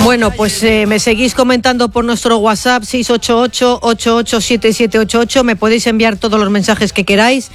Bueno, pues me seguís comentando por nuestro WhatsApp 688-887788. Me podéis enviar todos los mensajes que queráis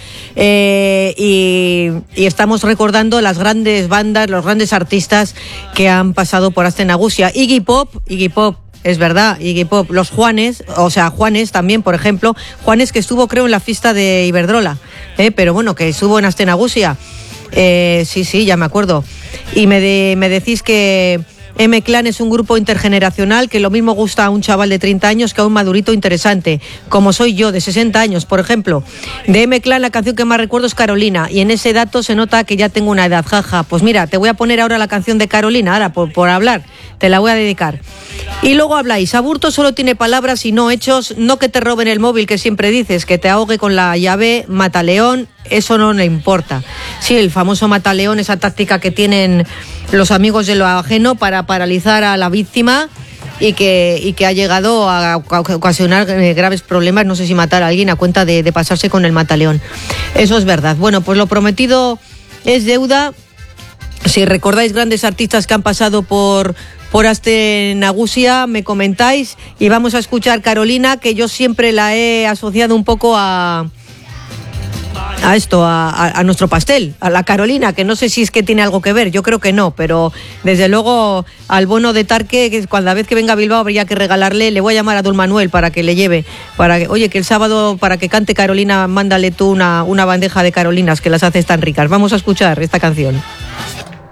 y estamos recordando las grandes bandas, los grandes artistas que han pasado por Aste Nagusia. Iggy Pop, es verdad, Iggy Pop, los Juanes, o sea, Juanes también, por ejemplo, Juanes que estuvo creo en la fiesta de Iberdrola, pero bueno, que estuvo en Aste Nagusia. Sí, ya me acuerdo. Y me decís que M-Clan es un grupo intergeneracional que lo mismo gusta a un chaval de 30 años que a un madurito interesante, como soy yo, de 60 años, por ejemplo. De M-Clan la canción que más recuerdo es Carolina, y en ese dato se nota que ya tengo una edad, jaja. Pues mira, te voy a poner ahora la canción de Carolina, ahora por hablar, te la voy a dedicar. Y luego habláis, Aburto solo tiene palabras y no hechos, no que te roben el móvil que siempre dices, que te ahogue con la llave, mataleón, eso no le importa. Sí, el famoso mataleón, esa táctica que tienen los amigos de lo ajeno para paralizar a la víctima y que ha llegado a ocasionar graves problemas, no sé si matar a alguien a cuenta de pasarse con el mataleón. Eso es verdad. Bueno, pues lo prometido es deuda. Si recordáis grandes artistas que han pasado por Aste Nagusia, me comentáis y vamos a escuchar Carolina, que yo siempre la he asociado un poco a nuestro pastel, a la Carolina, que no sé si es que tiene algo que ver, yo creo que no, pero desde luego al bono de Tarque, que cada vez que venga a Bilbao habría que regalarle, le voy a llamar a Don Manuel para que le lleve, oye, que el sábado para que cante Carolina, mándale tú una bandeja de Carolinas, que las haces tan ricas. Vamos a escuchar esta canción.